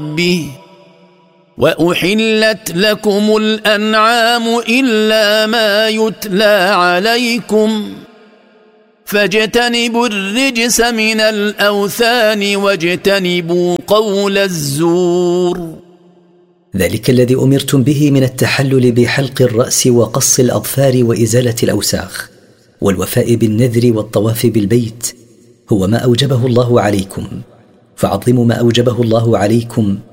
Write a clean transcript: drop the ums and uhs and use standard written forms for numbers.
ربه وأحلت لكم الأنعام إلا ما يتلى عليكم فاجتنبوا الرجس من الأوثان واجتنبوا قول الزور. ذلك الذي أمرتم به من التحلل بحلق الرأس وقص الأظفار وإزالة الأوساخ والوفاء بالنذر والطواف بالبيت هو ما أوجبه الله عليكم، فعظموا ما أوجبه الله عليكم